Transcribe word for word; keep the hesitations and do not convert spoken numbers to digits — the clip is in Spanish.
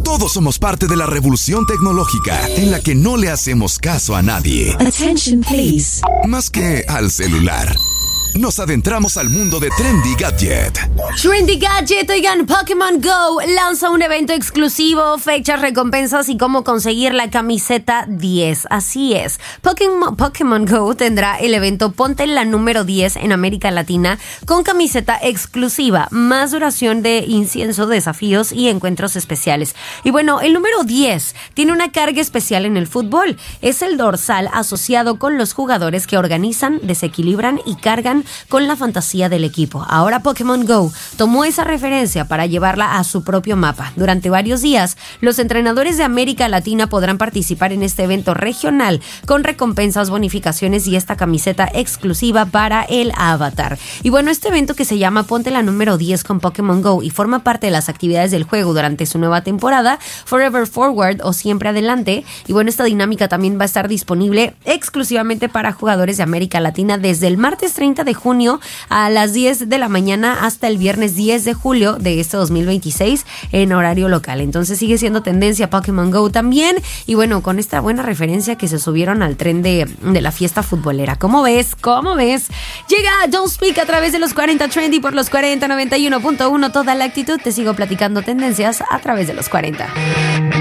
Todos somos parte de la revolución tecnológica en la que no le hacemos caso a nadie. Attention, please. Más que al celular. Nos adentramos al mundo de Trendy Gadget. Trendy Gadget, oigan, Pokémon Go lanza un evento exclusivo, fechas, recompensas y cómo conseguir la camiseta diez. Así es, Pokémon, Pokémon Go tendrá el evento Ponte la número diez en América Latina con camiseta exclusiva, más duración de incienso, desafíos y encuentros especiales. Y bueno, el número diez tiene una carga especial en el fútbol. Es el dorsal asociado con los jugadores que organizan, desequilibran y cargan con la fantasía del equipo. Ahora Pokémon Go tomó esa referencia para llevarla a su propio mapa. Durante varios días, los entrenadores de América Latina podrán participar en este evento regional con recompensas, bonificaciones y esta camiseta exclusiva para el avatar. Y bueno, este evento que se llama Ponte la número diez con Pokémon Go y forma parte de las actividades del juego durante su nueva temporada, Forever Forward o Siempre Adelante. Y bueno, esta dinámica también va a estar disponible exclusivamente para jugadores de América Latina desde el martes treinta de junio a las diez de la mañana hasta el viernes diez de julio de este dos mil veintiséis en horario local. Entonces sigue siendo tendencia Pokémon Go también. Y bueno, con esta buena referencia que se subieron al tren de, de la fiesta futbolera. ¿Cómo ves? ¿Cómo ves? Llega Don't Speak a través de los cuarenta Trendy por los cuarenta noventa y uno punto uno. Toda la actitud. Te sigo platicando tendencias a través de los cuarenta.